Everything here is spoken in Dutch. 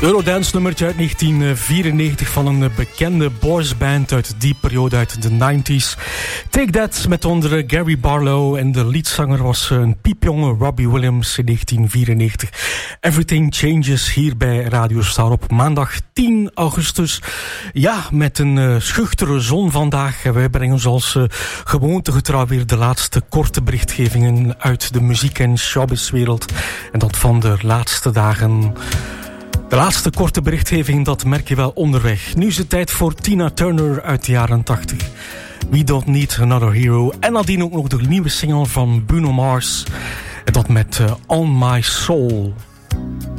Eurodance nummertje uit 1994 van een bekende boysband uit die periode uit de 90s. Take That met onder Gary Barlow en de leadzanger was een piepjonge Robbie Williams in 1994. Everything Changes hier bij Radio Star op maandag 10 augustus. Ja, met een schuchtere zon vandaag. Wij brengen zoals gewoontegetrouw weer de laatste korte berichtgevingen uit de muziek- en showbizwereld. En dat van de laatste dagen. De laatste korte berichtgeving, dat merk je wel onderweg. Nu is het tijd voor Tina Turner uit de jaren 80. We Don't Need Another Hero. En nadien ook nog de nieuwe single van Bruno Mars. En dat met On My Soul.